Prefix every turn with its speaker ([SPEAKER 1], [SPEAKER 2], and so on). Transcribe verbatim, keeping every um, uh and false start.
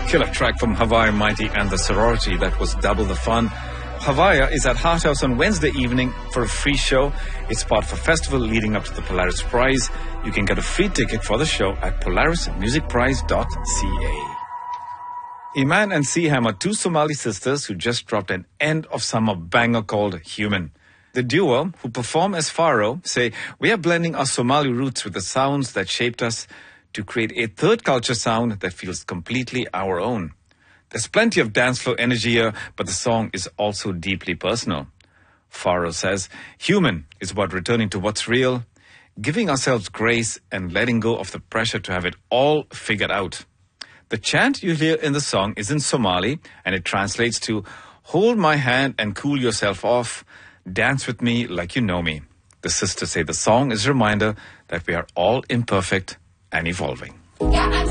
[SPEAKER 1] Killer track from Hawaii Mighty and the Sorority. That was double the fun. Hawaii is at Heart House on Wednesday evening for a free show. It's part of a festival leading up to the Polaris Prize. You can get a free ticket for the show at polaris music prize dot c a. Iman and Siham are two Somali sisters who just dropped an end-of-summer banger called Human. The duo, who perform as Faro, say, "We are blending our Somali roots with the sounds that shaped us to create a third culture sound that feels completely our own." There's plenty of dance floor energy here, but the song is also deeply personal. Faro says, "Human is about returning to what's real, giving ourselves grace and letting go of the pressure to have it all figured out." The chant you hear in the song is in Somali, and it translates to, "Hold my hand and cool yourself off. Dance with me like you know me." The sisters say the song is a reminder that we are all imperfect and evolving.